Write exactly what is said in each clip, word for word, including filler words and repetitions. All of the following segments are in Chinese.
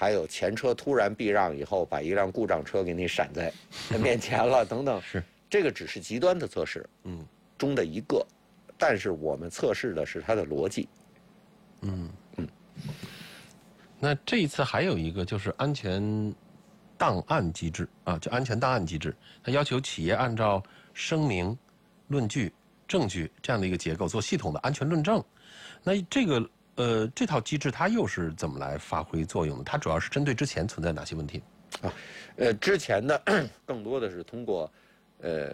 还有前车突然避让以后，把一辆故障车给你闪在面前了，等等。 是， 这个只是极端的测试，嗯，中的一个，但是我们测试的是它的逻辑。 嗯嗯。那这一次还有一个就是安全档案机制啊，就安全档案机制，它要求企业按照声明、论据、证据这样的一个结构做系统的安全论证。那这个呃这套机制它又是怎么来发挥作用的？它主要是针对之前存在哪些问题？ 啊，呃，之前呢更多的是通过呃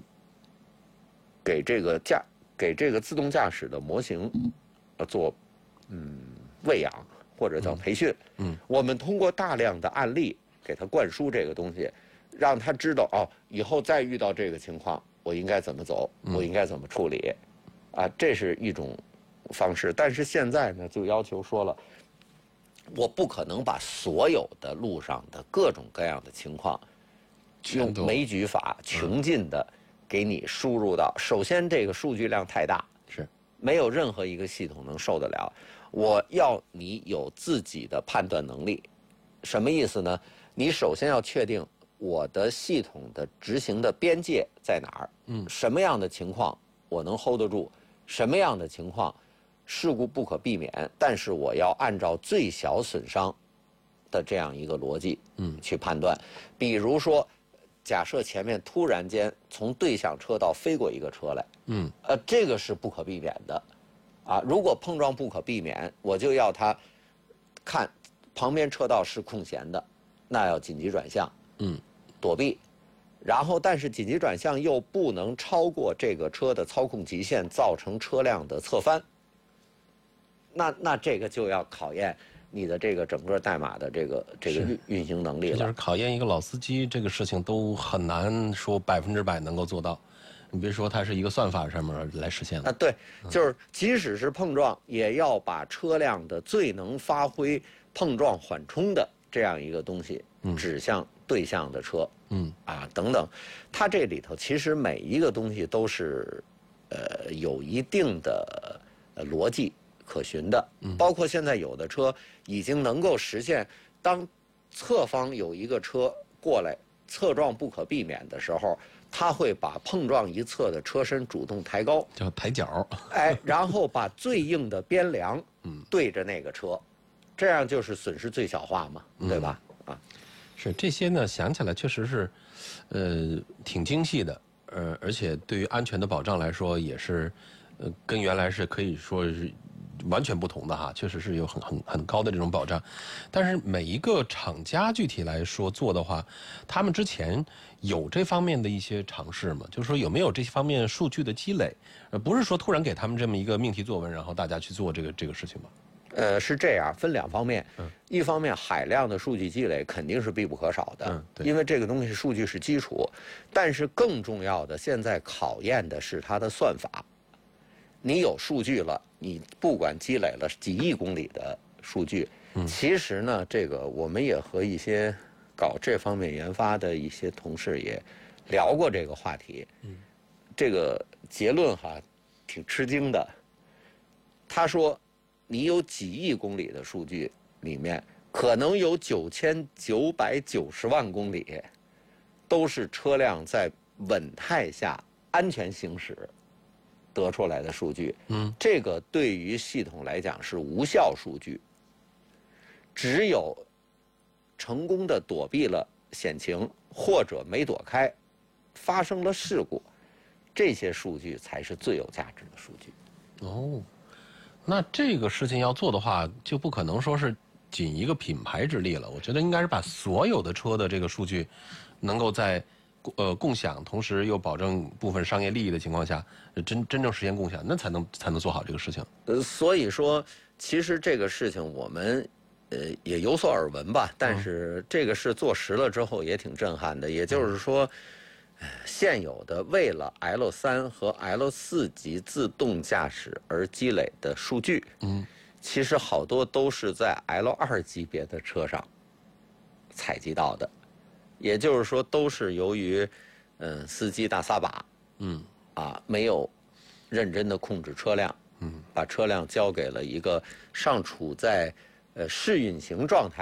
给这个驾给这个自动驾驶的模型呃做嗯喂养。或者叫培训，嗯，嗯我们通过大量的案例给他灌输这个东西，让他知道哦，以后再遇到这个情况，我应该怎么走，我应该怎么处理，啊，这是一种方式。但是现在呢，就要求说了，我不可能把所有的路上的各种各样的情况，用枚举法穷尽的给你输入到。首先，这个数据量太大， 是没有任何一个系统能受得了。我要你有自己的判断能力，什么意思呢？你首先要确定我的系统的执行的边界在哪儿，嗯，什么样的情况我能 hold 得住，什么样的情况事故不可避免，但是我要按照最小损伤的这样一个逻辑，嗯，去判断。比如说，假设前面突然间从对向车道飞过一个车来，嗯，呃，这个是不可避免的。啊，如果碰撞不可避免，我就要他看旁边车道是空闲的，那要紧急转向，嗯，躲避。然后，但是紧急转向又不能超过这个车的操控极限，造成车辆的侧翻。那那这个就要考验你的这个整个代码的这个这个运运行能力了。 这就是考验一个老司机，这个事情都很难说百分之百能够做到。你别说它是一个算法上面来实现的啊，对，就是即使是碰撞，也要把车辆的最能发挥碰撞缓冲的这样一个东西指向对向的车，嗯啊等等，它这里头其实每一个东西都是呃有一定的呃逻辑可循的，包括现在有的车已经能够实现，当侧方有一个车过来侧撞不可避免的时候。它会把碰撞一侧的车身主动抬高， 叫抬脚， 哎，然后把最硬的边梁对着那个车，这样就是损失最小化嘛，对吧？啊， 是这些呢，想起来确实是，呃，挺精细的，呃，而且对于安全的保障来说，也是，呃，跟原来是可以说是完全不同的哈，确实是有很很很高的这种保障。但是每一个厂家具体来说做的话，他们之前有这方面的一些尝试吗？就是说有没有这方面数据的积累？呃，不是说突然给他们这么一个命题作文，然后大家去做这个这个事情吗？ 呃，是这样，分两方面。嗯，一方面海量的数据积累肯定是必不可少的，嗯，对，因为这个东西数据是基础。但是更重要的，现在考验的是它的算法。你有数据了，你不管积累了几亿公里的数据，嗯，其实呢，这个我们也和一些搞这方面研发的一些同事也聊过这个话题。嗯，这个结论哈，挺吃惊的。他说，你有几亿公里的数据里面，可能有九千九百九十万公里都是车辆在稳态下安全行驶得出来的数据，嗯，这个对于系统来讲是无效数据。只有成功的躲避了险情，或者没躲开，发生了事故，这些数据才是最有价值的数据。 哦，那这个事情要做的话，就不可能说是仅一个品牌之力了。我觉得应该是把所有的车的这个数据，能够在呃共享，同时又保证部分商业利益的情况下，真真正实现共享，那才能才能做好这个事情。 呃，所以说，其实这个事情我们呃也有所耳闻吧，但是这个事做实了之后也挺震撼的。也就是说，呃、现有的为了 L 三和 L 四级自动驾驶而积累的数据，嗯，其实好多都是在 L 二级别的车上采集到的。也就是说，都是由于，嗯，司机大撒把，嗯，啊，没有认真的控制车辆，嗯，把车辆交给了一个尚处在呃试运行状态。